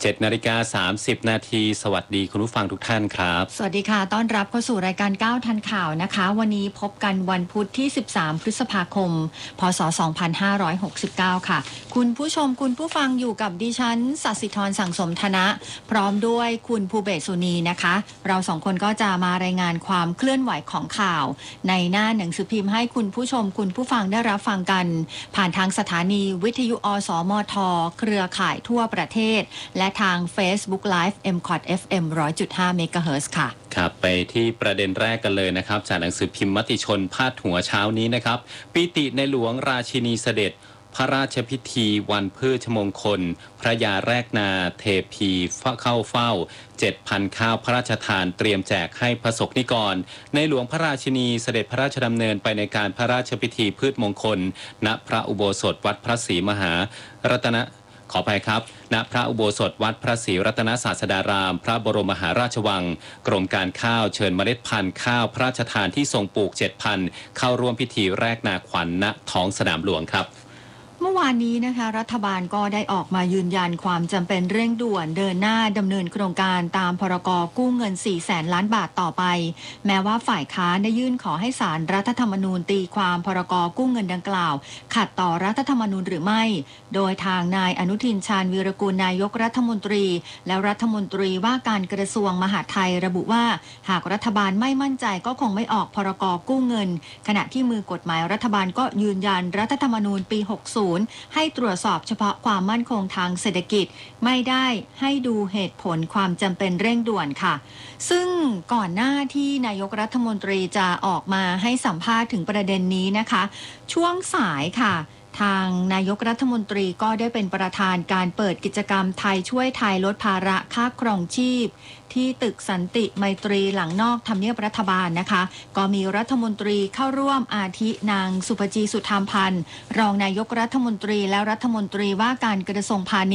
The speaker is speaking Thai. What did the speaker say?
7:30 นาทีสวัสดีคุณผู้ฟังทุกท่านครับสวัสดีค่ะต้อนรับเข้าสู่รายการ9ทันข่าวนะคะวันนี้พบกันวันพุธที่13พฤษภาคมพศ2569ค่ะคุณผู้ชมคุณผู้ฟังอยู่กับดิฉันศศิธรสังสมธนะพร้อมด้วยคุณภูเบศสุนีนะคะเราสองคนก็จะมารายงานความเคลื่อนไหวของข่าวในหน้าหนังสือพิมพ์ให้คุณผู้ชมคุณผู้ฟังได้รับฟังกันผ่านทางสถานีวิทยุอสมทเครือข่ายทั่วประเทศและทาง Facebook Live MCOT FM 100.5 เมกะเฮิรตซ์ค่ะครับไปที่ประเด็นแรกกันเลยนะครับจากหนังสือพิมพ์มติชนพาดหัวเช้านี้นะครับปิติในหลวงราชินีเสด็จพระราชพิธีวันพฤชมงคลพระยาแรกนาเทพีเข้าเฝ้า 7,000 ข้าวพระราชทานเตรียมแจกให้พระสงฆ์นิกรในหลวงพระราชินีเสด็จพระราชดำเนินไปในการพระราชพิธีพืชมงคลณพระอุโบสถวัดพระศรีมหารัตนขออภัยครับณพระอุโบสถวัดพระศรีรัตนศาสดารามพระบรมมหาราชวังกรมการข้าวเชิญเมล็ดพันธุ์ข้าวพระราชทานที่ทรงปลูก 7,000 เข้าร่วมพิธีแรกนาขวัญณท้องสนามหลวงครับเมื่อวานนี้นะคะรัฐบาลก็ได้ออกมายืนยันความจำเป็นเร่งด่วนเดินหน้าดำเนินโครงการตามพรก.กู้เงิน 400,000 ล้านบาทต่อไปแม้ว่าฝ่ายค้านได้ยื่นขอให้ศาลรัฐธรรมนูญตีความพรก.กู้เงินดังกล่าวขัดต่อรัฐธรรมนูญหรือไม่โดยทางนายอนุทินชาญวีรกูลนายกรัฐมนตรีและรัฐมนตรีว่าการกระทรวงมหาดไทยระบุว่าหากรัฐบาลไม่มั่นใจก็คงไม่ออกพรก.กู้เงินขณะที่มือกฎหมายรัฐบาลก็ยืนยันรัฐธรรมนูญปี 60ให้ตรวจสอบเฉพาะความมั่นคงทางเศรษฐกิจไม่ได้ให้ดูเหตุผลความจำเป็นเร่งด่วนค่ะซึ่งก่อนหน้าที่นายกรัฐมนตรีจะออกมาให้สัมภาษณ์ถึงประเด็นนี้นะคะช่วงสายค่ะทางนายกรัฐมนตรีก็ได้เป็นประธานการเปิดกิจกรรมไทยช่วยไทยลดภาระค่าครองชีพที่ตึกสันติไมตรีหลังนอกทำเนียบรัฐบาลนะคะก็มีรัฐมนตรีเข้าร่วมอาทินางสุภจีสุธรรมพันธ์รองนายกรัฐมนตรีและรัฐมนตรีว่าการกระทรวงพาณิชย์